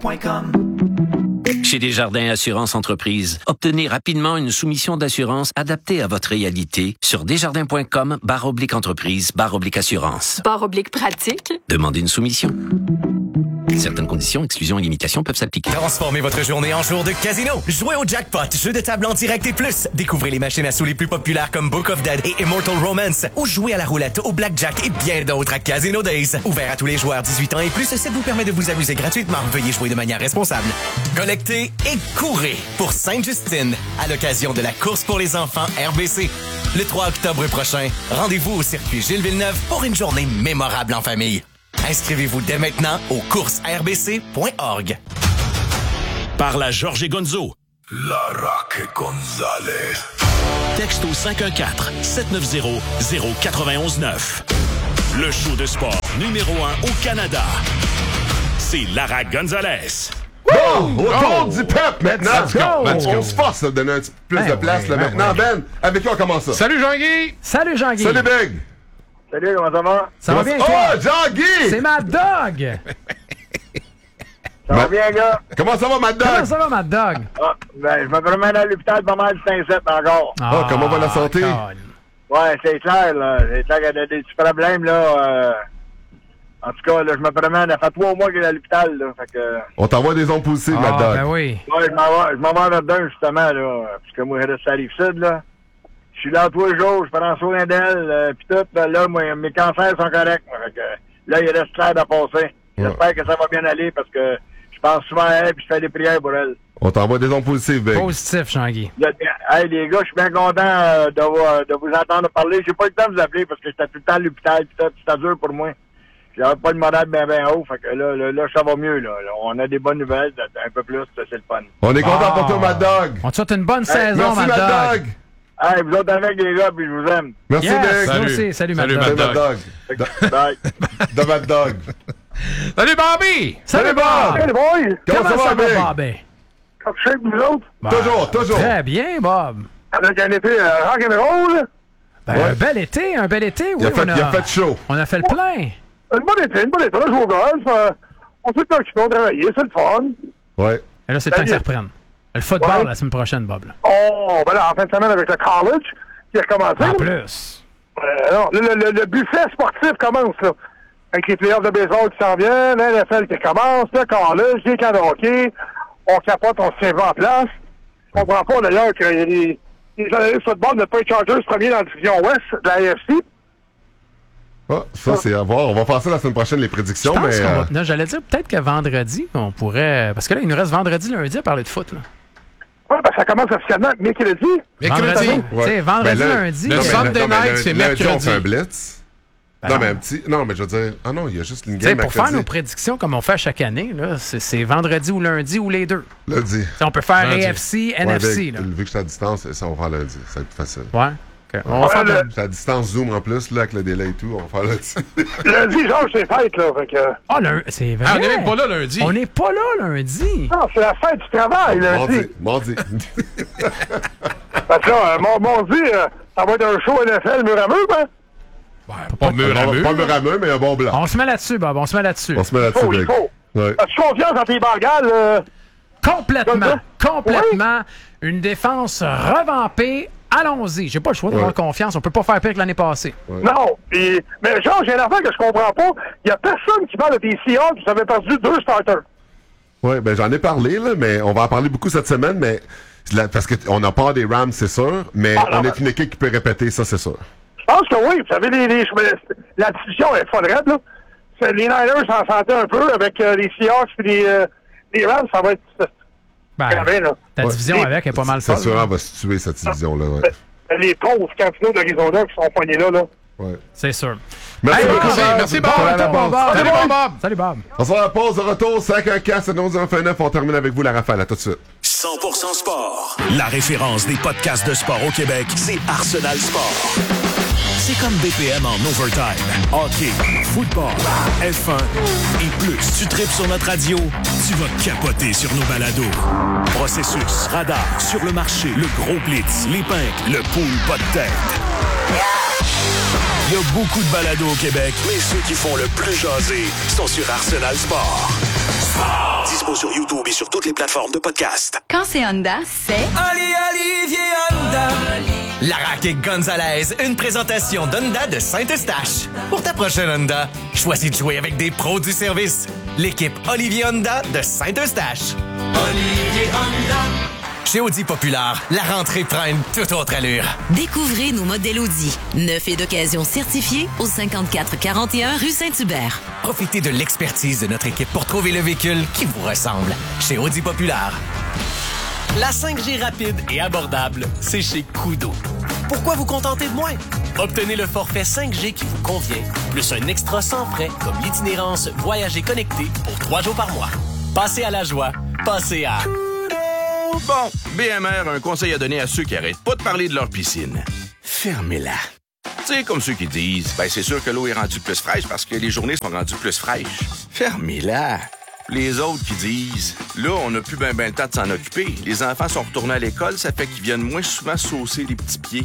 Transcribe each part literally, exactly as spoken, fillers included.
Chez Desjardins Assurance Entreprise, obtenez rapidement une soumission d'assurance adaptée à votre réalité sur desjardins.com barre oblique entreprise barre oblique assurance. Barre oblique pratique. Demandez une soumission. Certaines conditions, exclusions et limitations peuvent s'appliquer. Transformez votre journée en jour de casino. Jouez au jackpot, jeu de table en direct et plus. Découvrez les machines à sous les plus populaires comme Book of Dead et Immortal Romance. Ou jouez à la roulette, au blackjack et bien d'autres à Casino Days. Ouvert à tous les joueurs dix-huit ans et plus, ça vous permet de vous amuser gratuitement. Veuillez jouer de manière responsable. Collectez et courez pour Sainte-Justine à l'occasion de la course pour les enfants R B C. Le trois octobre prochain, rendez-vous au circuit Gilles Villeneuve pour une journée mémorable en famille. Inscrivez-vous dès maintenant au courses r b c point org. Par la Jorge Gonzo. La Roque Gonzalez. Texte au cinq un quatre, sept neuf zéro, zéro neuf un neuf. Le show de sport numéro un au Canada. C'est Lara Gonzalez. Bon, autour du peuple maintenant. Let's go. Let's go. On se force à donner un petit peu plus Ben de place oui, là ben maintenant. oui. Ben, avec qui on commence ça? Salut Jean-Guy! Salut Jean-Guy! Salut Big! Salut, comment ça va? Ça va bien, toi? Oh, Jean-Guy! C'est Mad Dog! Ça va bien, gars? Comment ça va, Mad Dog? Comment ça va, Mad Dog? Ah, ben, je me promène à l'hôpital pas mal de cinq sept encore. Ah, oh, comment va la santé? God. Ouais, c'est clair, là. C'est clair qu'il y a des petits problèmes, là. Euh... En tout cas, là, je me promène. Ça fait trois mois qu'il est à l'hôpital, là. Fait que... On t'envoie des ondes positives, Ah, Mad Dog. ben oui. Ouais, je m'en vais, je m'en vais vers d'un, justement, là. Parce que moi, je reste à Rive-Sud, là. Je suis là tous les jours, je prends soin d'elle, euh, pis tout. Ben, là, moi, mes cancers sont corrects. Fait que, là, il reste clair de passer. J'espère Ouais. que ça va bien aller parce que je pense souvent à elle pis je fais des prières pour elle. On t'envoie des ondes positives, Big. Positif, Jean-Guy. Là, hey, les gars, je suis bien content euh, de, vous- de vous entendre parler. J'ai pas eu le temps de vous appeler parce que j'étais tout le temps à l'hôpital pis tout, c'était dur pour moi. J'avais pas le moral bien bien haut, fait que là, là, là, ça va mieux, là. Là, on a des bonnes nouvelles, un peu plus, c'est le fun. On est content Ah. pour toi, Mad Dog. On te souhaite une bonne saison, Merci, Mad Mad Dog. Dog. Hey, vous autres avec les gars, puis je vous aime. Merci, Yes, Big. nous aussi. Salut, Mad Salut, Dog. Mad Dog. Bye. De Mad Dog. Salut, Bobby! Salut, Bob! Hey, boy! Comment, ça va, Big? Bobby? Comme je sais que vous autres, Toujours, toujours. Très bien, Bob. avec un été euh, rock'n'roll, Ben, Ouais. un bel été, un bel été, oui. Il a fait, on, a, il a fait chaud. on a fait le plein. une bonne été, une bonne été, là, je joue au golf, euh, on s'est occupé, on travaillait, c'est le fun. Ouais. Et là, c'est le temps que ça reprenne. Le football Ouais. la semaine prochaine, Bob. Là. Oh, ben là, en fin de semaine avec le college, qui a recommencé. En là. plus. Euh, non, le, le, le buffet sportif commence, là. Avec les playoffs de baseball qui s'en viennent, la N F L qui commence, le college, les camps de hockey, on capote, on se tient en place. Je comprends pas, d'ailleurs, que les, les journalistes de football ne pas être Chargers premiers dans la division ouest de la A F C. Ah, ça, c'est à voir. On va faire ça la semaine prochaine, les Je prédictions, pense mais... qu'on euh, va... Non, j'allais dire peut-être que vendredi, on pourrait... Parce que là, il nous reste vendredi, lundi à parler de foot. Là. Ouais, ben ça commence officiellement mercredi. Vendredi. Ouais. Tu sais, vendredi, Ben là, lundi. non, euh, mais- Sunday non, mais night, lundi- c'est lundi, on mercredi. fait un blitz. Ben non, non. mais un petit... Non, mais je veux dire... Ah non, il y a juste une Tu sais, game pour faire mercredi. nos prédictions comme on fait à chaque année, là, c'est, c'est vendredi ou lundi ou les deux. Lundi. Tu sais, on peut faire Lundi. A F C, Ouais, N F C. Vic, Là. vu que je suis à distance, ça, on va faire lundi. Ça va être plus facile. Ouais. ok. On va Ouais, faire le- de- Je suis à distance Zoom en plus, là, avec le délai et tout. On va faire lundi. Lundi, genre, c'est fête, là. Fait que... Ah, lun- c'est vrai. Ah, on n'est même pas là lundi. On n'est pas là lundi. Non, c'est la fête du travail, lundi. Mardi. Mardi. Fait que là, euh, mon, mon dit, euh, ça va être un show N F L mur à mur, ben. Ouais, pas mur à Non, mur. Pas mur à mur, mais un bon blanc. On se met là-dessus, Bob. On se met là-dessus. On se met là-dessus, Oh, il Vic. faut. Ouais. As-tu confiance dans tes bengales? Euh... Complètement. Comme ça? Complètement. Une défense revampée. Allons-y. J'ai pas le choix d'avoir Ouais. confiance. On peut pas faire pire que l'année passée. Non. Pis, mais genre, j'ai une affaire que je comprends pas. Il y a personne qui parle des Seahawks qui avaient perdu deux starters. Oui, ben j'en ai parlé, là, mais on va en parler beaucoup cette semaine, mais la- parce qu'on a peur des Rams, c'est sûr, mais Ah, non, on mais- est une équipe qui peut répéter, ça, c'est sûr. Je pense que oui. Vous savez, les, les, la division est folle raide, là. C'est- Les Niners s'en sentaient un peu avec euh, les Seahawks et les, euh, les Rams. Ça va être... Ben, gravé, là. ta Ouais. division avec est pas mal C'est folle. sûr, là. on va se tuer, cette division-là, ouais. Les pauvres candidats d'Arizona qui sont poignés là, là. ouais. C'est sûr. Merci Hey, beaucoup, Bob, Bob. merci, Bon Bob. à la Bon, base. Bob. Salut, bon Bob. Salut, Bob. On se va à la pause de retour, cinq un quatre, c'est neuf un neuf, on termine avec vous, la rafale, à tout de suite. cent pour cent sport. La référence des podcasts de sport au Québec, c'est Arsenal Sport. C'est comme B P M en overtime. Hockey, football, F un et plus. Tu tripes sur notre radio, tu vas capoter sur nos balados. Processus, radar, sur le marché, le gros blitz, les pinks, le pool pas de tête. Il y a beaucoup de balados au Québec, mais ceux qui font le plus jaser sont sur Arsenal Sport. Dispo sur YouTube et sur toutes les plateformes de podcast. Quand c'est Honda, c'est... Ali Olivier Honda. Larac et Gonzalez, une présentation d'Honda de Saint-Eustache. Pour ta prochaine Honda, choisis de jouer avec des pros du service. L'équipe Olivier Honda de Saint-Eustache. Olivier Honda. Chez Audi Populaire, la rentrée prend une toute autre allure. Découvrez nos modèles Audi, neufs et d'occasion certifiés au cinquante-quatre quarante et un rue Saint-Hubert. Profitez de l'expertise de notre équipe pour trouver le véhicule qui vous ressemble. Chez Audi Populaire. La cinq G rapide et abordable, c'est chez Kudo. Pourquoi vous contenter de moins? Obtenez le forfait cinq G qui vous convient, plus un extra sans frais comme l'itinérance Voyager connecté pour trois jours par mois. Passez à la joie, passez à... Bon, B M R a un conseil à donner à ceux qui arrêtent pas de parler de leur piscine. Fermez-la. Tu sais, comme ceux qui disent, ben c'est sûr que l'eau est rendue plus fraîche parce que les journées sont rendues plus fraîches. Fermez-la. Les autres qui disent, là, on n'a plus ben ben le temps de s'en occuper. Les enfants sont retournés à l'école, ça fait qu'ils viennent moins souvent saucer les petits pieds.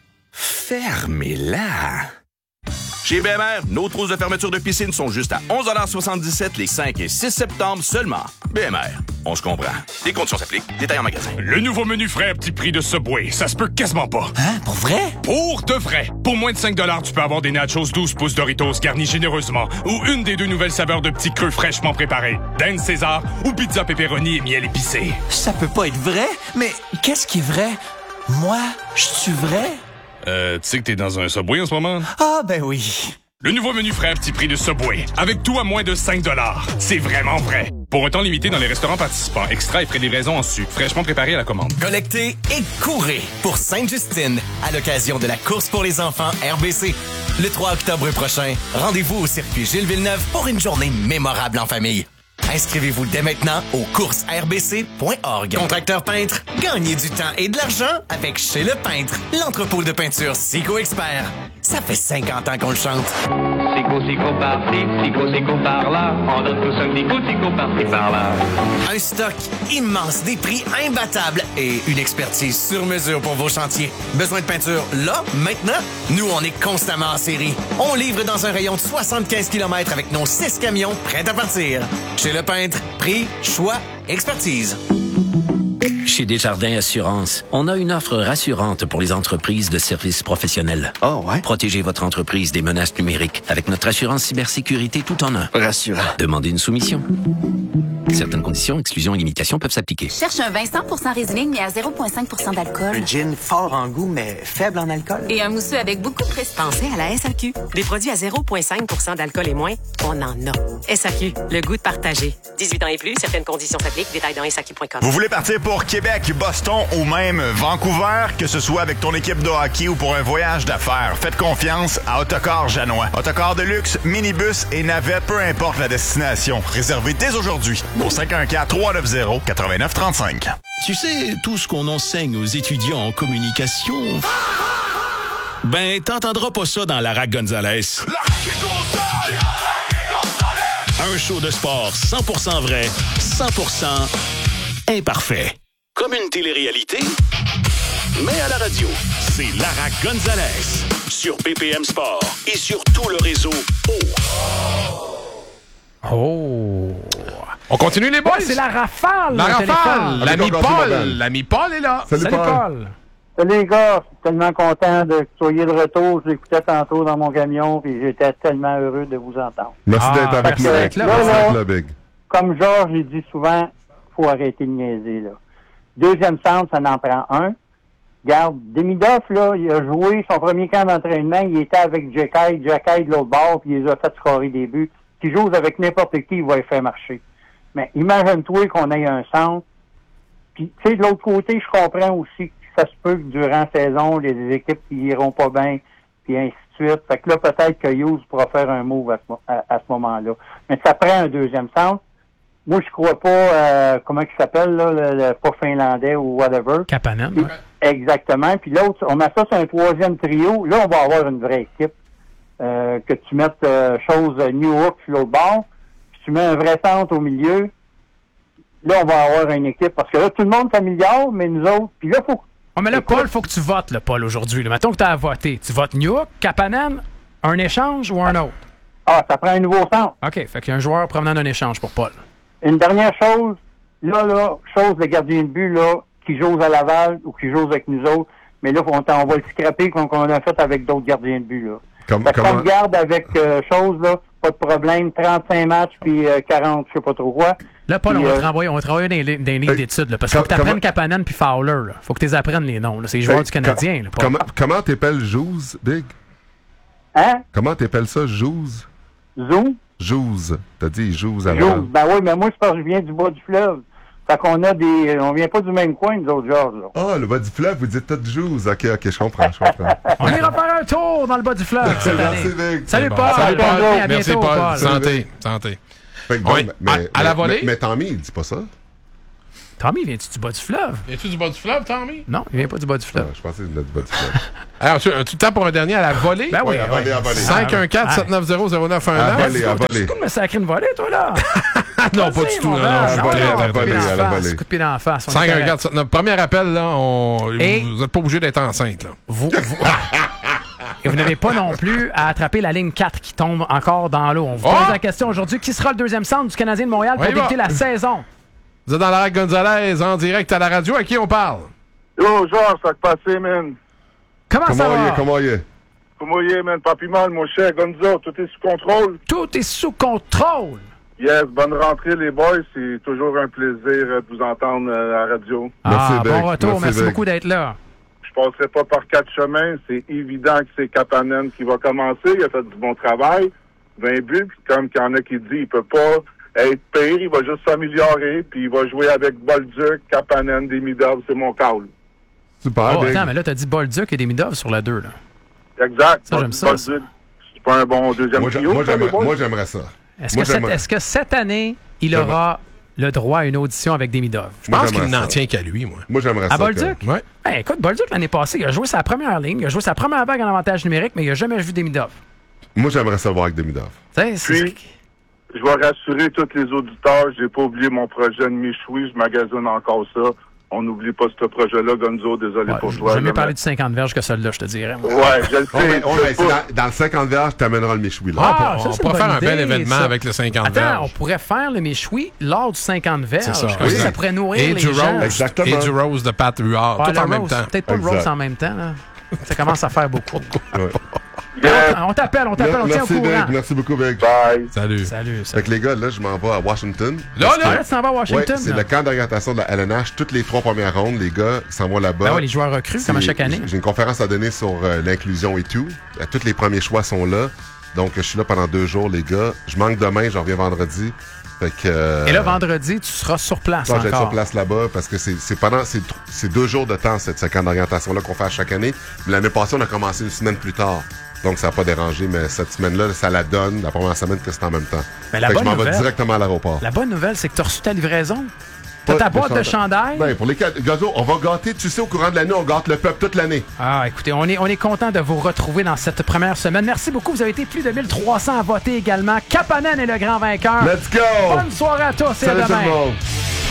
Fermez-la. Chez B M R, nos trousses de fermeture de piscine sont juste à onze soixante-dix-sept les cinq et six septembre seulement. B M R, on se comprend. Les conditions s'appliquent. Détails en magasin. Le nouveau menu frais à petit prix de Subway, ça se peut quasiment pas. Hein? Pour vrai? Pour de vrai. Pour moins de cinq dollars, tu peux avoir des nachos douze pouces Doritos garnis généreusement ou une des deux nouvelles saveurs de petits creux fraîchement préparés. Dinde César ou pizza pepperoni et miel épicé. Ça peut pas être vrai? Mais qu'est-ce qui est vrai? Moi, je suis vrai? Euh, tu sais que t'es dans un Subway en ce moment? Ah, ben oui. Le nouveau menu frais à petit prix de Subway. Avec tout à moins de cinq dollars. C'est vraiment vrai. Pour un temps limité dans les restaurants participants. Extra et frais de livraison en su. Fraîchement préparé à la commande. Collectez et courez pour Sainte-Justine à l'occasion de la course pour les enfants R B C. Le trois octobre prochain, rendez-vous au circuit Gilles Villeneuve pour une journée mémorable en famille. Inscrivez-vous dès maintenant au courses r b c point org. Contracteur peintre, gagnez du temps et de l'argent avec Chez le Peintre, l'entrepôt de peinture Sico Expert. Ça fait cinquante ans qu'on le chante. Sico, Sico par-ci, Sico, Sico par-là. On donne tous un petit coup, Sico par-ci, par-là. Un stock immense, des prix imbattables et une expertise sur mesure pour vos chantiers. Besoin de peinture là, maintenant? Nous, on est constamment en série. On livre dans un rayon de soixante-quinze kilomètres avec nos six camions prêts à partir. Chez le Peintre, prix, choix, expertise. Chez Desjardins Assurance, on a une offre rassurante pour les entreprises de services professionnels. Oh ouais? Protégez votre entreprise des menaces numériques avec notre assurance cybersécurité tout en un. Rassurant. Demandez une soumission. Certaines conditions, exclusions et limitations peuvent s'appliquer. Cherche un vin cent pour cent Riesling, mais à zéro virgule cinq pour cent d'alcool. Un gin fort en goût, mais faible en alcool. Et un mousseux avec beaucoup de prestige. Pensez à la S A Q. Des produits à zéro virgule cinq pour cent d'alcool et moins, on en a. S A Q, le goût de partager. dix-huit ans et plus, certaines conditions s'appliquent. Détails dans S A Q point com. Vous voulez partir pour Québec, Boston ou même Vancouver, que ce soit avec ton équipe de hockey ou pour un voyage d'affaires, faites confiance à Autocar Janois. Autocar de luxe, minibus et navette, peu importe la destination. Réservez dès aujourd'hui au cinq un quatre, trois neuf zéro, neuf neuf trois cinq. Tu sais, tout ce qu'on enseigne aux étudiants en communication... Ben, t'entendras pas ça dans Larac Gonzalez. Un show de sport cent pour cent vrai, cent pour cent imparfait. Comme une télé-réalité, mais à la radio. C'est Larac Gonzalez sur B P M Sport et sur tout le réseau O. Oh! On continue les boys? Ouais, c'est la rafale! La rafale! L'ami Paul! Paul. L'ami Paul est là! Salut, Salut Paul! Paul. Salut les gars, je suis tellement content de que vous soyez de retour. Je l'écoutais tantôt dans mon camion, puis j'étais tellement heureux de vous entendre. Merci ah, d'être avec nous. Là, là, là, Big. Comme Georges, il dit souvent, faut arrêter de niaiser, là. Deuxième centre, ça en prend un. Regarde, Demidov, là, il a joué son premier camp d'entraînement, il était avec Jacky, Jacky de l'autre bord, puis il les a fait scorer des buts. S'il joue avec n'importe qui, il va les faire marcher. Mais imagine-toi qu'on ait un centre. Puis, tu sais, de l'autre côté, je comprends aussi que ça se peut que durant la saison, il y a des équipes qui iront pas bien, puis ainsi de suite. Fait que là, peut-être que Hughes pourra faire un move à ce, à, à ce moment-là. Mais ça prend un deuxième centre. Moi, je crois pas, euh, comment il s'appelle, là, le, le pas finlandais ou whatever. Kapanen. Puis, exactement. Puis l'autre, on met ça sur un troisième trio. Là, on va avoir une vraie équipe. Euh, que tu mettes euh, chose New Hook sur l'autre bord, puis tu mets un vrai centre au milieu. Là, on va avoir une équipe. Parce que là, tout le monde s'améliore, mais nous autres, puis là, faut... Oh, mais là, Paul, faut que tu votes, là, Paul, aujourd'hui. Là. Mettons que tu as à voter. Tu votes New Hook, Kapanen, un échange ou un autre? Ah, ça prend un nouveau centre. OK, fait qu'il y a un joueur provenant d'un échange pour Paul. une dernière chose, là, là, chose le gardien de but, là, qui joue à Laval ou qui joue avec nous autres, mais là, on, on va le scraper comme on a fait avec d'autres gardiens de but, là. Comme, fait que comment... on garde avec euh, chose, là, pas de problème, trente-cinq matchs, puis euh, quarante, je sais pas trop quoi. Là, Paul, puis, on va euh, te renvoyer, on va te renvoyer dans les, dans les livres d'études, là, parce qu'il faut que tu apprennes comment... Kapanen puis Fowler, là. Faut que tu les apprennes les noms, là. C'est les joueurs hey, du Canadien, com- là, Paul. Comment, comment t'appelles Jouze, Big? Hein? Comment t'appelles ça, Jouze? Zou? Jouze. T'as dit Jouze à Jouze. Ben oui, mais moi, c'est parce que je viens du bas du fleuve. Fait qu'on a des... On vient pas du même coin, nous autres, Georges, là. Ah, oh, le bas du fleuve, vous dites tout Jouze. OK, OK, je comprends, je comprends. On ira faire un tour dans le bas du fleuve cette Merci, année. Big. Salut, Bon. Paul. Salut, Paul. À bientôt, Merci, Paul. Paul. Santé. Santé. Fait que bon, Oui. mais, À, mais, à la mais, volée? mais Tommy, il dit pas ça. Tommy, viens-tu du bas du fleuve? Viens-tu du bas du fleuve, Tommy? Non, il vient pas du bas du fleuve. Ah, je pensais qu'il venait du bas du fleuve. Alors, tu as-tu le temps pour un dernier à la volée? Ben oui, Oui, à voler, à voler. cinq un quatre sept neuf zéro zéro neuf un À neuf. voler, à voler. Tu me sacrer une volée, toi, là? Non, pas du tout. Non, non, à je voler, suis à pas la volée, à la volée. Coup de pied dans la face. on est cinq un correct. quatre sept neuf. Premier appel, là, on... Et- vous n'êtes pas obligé d'être enceinte, là. Vous, vous- Et vous n'avez pas non plus à attraper la ligne quatre qui tombe encore dans l'eau. On vous pose Oh! la question aujourd'hui. Qui sera le deuxième centre du Canadien de Montréal pour On y va. débuter la saison? Vous êtes dans Lara Gonzalez, en direct à la radio. À qui on parle? Yo, Georges, ça te passe, man. Comment, ça Comment il va? est, comment il est? Comment il est, man? Papi mal, mon cher Gonzo, tout est sous contrôle? Tout est sous contrôle. Yes, bonne rentrée, les boys. C'est toujours un plaisir euh, de vous entendre euh, à la radio. Merci, Ah, Big. bon retour. Merci, Merci, Big. beaucoup d'être là. Je passerai pas par quatre chemins. C'est évident que c'est Kapanen qui va commencer. Il a fait du bon travail. vingt buts. Puis comme il y en a qui dit, il peut pas être pire. Il va juste s'améliorer. Puis il va jouer avec Bolduc, Kapanen, Demidov. C'est mon call. Super, Oh, Big. attends, mais là, t'as dit Bolduc et Demidov sur la deux, là. Exact. Ça, j'aime ça, Bolduc, c'est pas un bon deuxième Moi, j'a- trio. moi, ça, les j'aimerais, boys? moi, j'aimerais ça. Est-ce Moi, que, cette, j'aimerais- est-ce que cette année, il J'aimerais- aura le droit à une audition avec Demidov? Je pense j'aimerais qu'il n'en ça. tient qu'à lui, moi. Moi, j'aimerais À ça. Bolduc? que- Ouais. Ben, écoute, Bolduc, l'année passée, il a joué sa première ligne, il a joué sa première vague en avantage numérique, mais il n'a jamais vu Demidov. Moi, j'aimerais ça voir avec Demidov. Tu sais, c'est- Puis, je vais rassurer tous les auditeurs, j'ai pas oublié mon projet de Michoui, je magasine encore ça. On n'oublie pas ce projet-là, Gonzo, désolé Ouais, pour j'ai toi. mieux là, parlé mais- du cinquante verges que celui-là, je te dirais. moi. Ouais, je le sais. On va- on je va- sais c'est pas. dans, dans le cinquante verges, tu amèneras le Michoui, là. Ah, on ça, c'est pourrait une faire bonne un bel idée, événement ça. avec le cinquante Attends, verges. on pourrait faire le méchoui lors du cinquante verges. C'est ça. Comme ça, Exact. ça pourrait nourrir Et les du gens. rose. Exactement. Et du rose de Pat Huard. Ouais, Tout le en même rose, temps. Peut-être pas le Exact. rose en même temps. Là. Ça commence à faire beaucoup. Ouais. Yeah. On t'appelle, on t'appelle, on tient au Merci, courant. Big. Merci beaucoup, Big. Bye. Salut. Salut, Fait salut. que les gars, là, je m'en vais à Washington. Là, Parce là! Ah, là, tu t'en vas à que- Washington. ouais, c'est là. le camp d'orientation de la L N H. Toutes les trois premières rondes, les gars s'en vont là-bas. Ben ouais, les joueurs recrues, comme à C'est- chaque année. J'ai une conférence à donner sur euh, l'inclusion et tout. Euh, Tous les premiers choix sont là. Donc, je suis là pendant deux jours, les gars. Je manque demain, je reviens vendredi. Fait que, euh, Et là, vendredi, tu seras sur place moi, je vais être sur encore. place là-bas parce que c'est c'est pendant c'est tr- c'est deux jours de temps cette ce camp d'orientation-là qu'on fait à chaque année. Mais l'année passée, on a commencé une semaine plus tard. Donc, ça n'a pas dérangé, mais cette semaine-là, ça la donne, la première semaine, que c'est en même temps. Mais la fait que je bonne m'en vais nouvelle- directement à l'aéroport. La bonne nouvelle, c'est que tu as reçu ta livraison. T'as Pas ta de boîte de chandail. Ben, pour les quatre- Gazo, on va gâter, tu sais, au courant de l'année, on gâte le peuple toute l'année. Ah, écoutez, on est, on est content de vous retrouver dans cette première semaine. Merci beaucoup. Vous avez été plus de mille trois cents à voter également. Kapanen est le grand vainqueur. Let's go! Bonne soirée à tous et Salut à tout demain. le monde!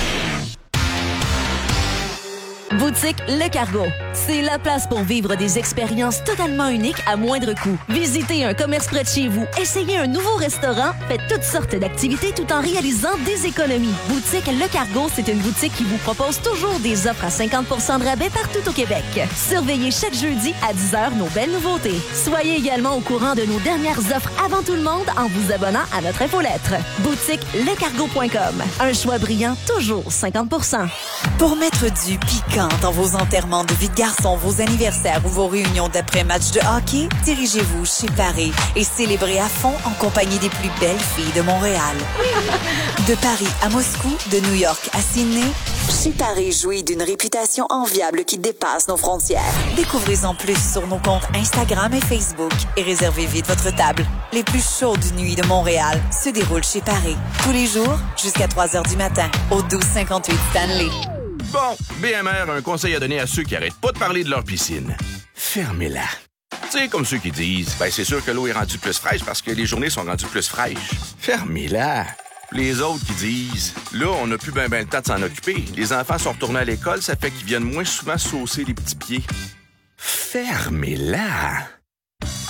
Boutique Le Cargo. C'est la place pour vivre des expériences totalement uniques à moindre coût. Visitez un commerce près de chez vous, essayez un nouveau restaurant, faites toutes sortes d'activités tout en réalisant des économies. Boutique Le Cargo, c'est une boutique qui vous propose toujours des offres à cinquante pour cent de rabais partout au Québec. Surveillez chaque jeudi à dix heures nos belles nouveautés. Soyez également au courant de nos dernières offres avant tout le monde en vous abonnant à notre infolettre. Boutique le cargo point com. Un choix brillant, toujours cinquante pour cent. Pour mettre du piquant dans vos enterrements de vie de garçon, vos anniversaires ou vos réunions d'après-match de hockey, dirigez-vous chez Paris et célébrez à fond en compagnie des plus belles filles de Montréal. De Paris à Moscou, de New York à Sydney, chez Paris jouit d'une réputation enviable qui dépasse nos frontières. Découvrez-en plus sur nos comptes Instagram et Facebook et réservez vite votre table. Les plus chaudes nuits de Montréal se déroulent chez Paris. Tous les jours, jusqu'à trois heures du matin, au douze cinquante-huit Stanley. Bon, B M R a un conseil à donner à ceux qui arrêtent pas de parler de leur piscine. Fermez-la. Tu sais, comme ceux qui disent, ben c'est sûr que l'eau est rendue plus fraîche parce que les journées sont rendues plus fraîches. Fermez-la. Les autres qui disent, là, on n'a plus ben ben le temps de s'en occuper. Les enfants sont retournés à l'école, ça fait qu'ils viennent moins souvent saucer les petits pieds. Fermez-la.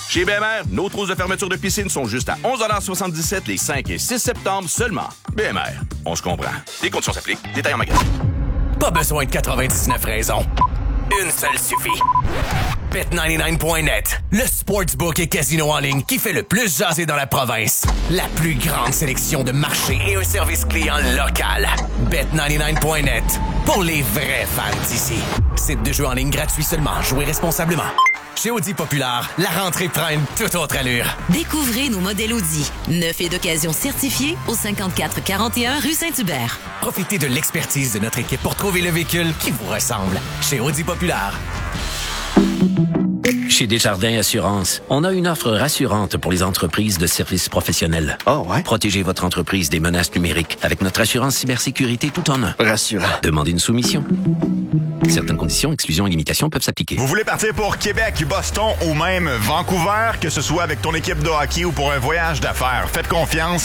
Chez B M R, nos trousses de fermeture de piscine sont juste à onze soixante-dix-sept les cinq et six septembre seulement. B M R, on se comprend. Les conditions s'appliquent. Détails en magasin. Pas besoin de quatre-vingt-dix-neuf raisons. Une seule suffit. Bet quatre-vingt-dix-neuf point net, le sportsbook et casino en ligne qui fait le plus jaser dans la province. La plus grande sélection de marchés et un service client local. Bet quatre-vingt-dix-neuf point net, pour les vrais fans d'ici. Site de jeu en ligne gratuit seulement. Jouez responsablement. Chez Audi Populaire, la rentrée prend une toute autre allure. Découvrez nos modèles Audi, neuf et d'occasion certifiés au cinquante-quatre quarante et un rue Saint-Hubert. Profitez de l'expertise de notre équipe pour trouver le véhicule qui vous ressemble. Chez Audi Populaire. Chez Desjardins Assurance, on a une offre rassurante pour les entreprises de services professionnels. Oh ouais? Protégez votre entreprise des menaces numériques avec notre assurance cybersécurité tout en un. Rassurant. Demandez une soumission. Certaines conditions, exclusions et limitations peuvent s'appliquer. Vous voulez partir pour Québec, Boston ou même Vancouver, que ce soit avec ton équipe de hockey ou pour un voyage d'affaires, faites confiance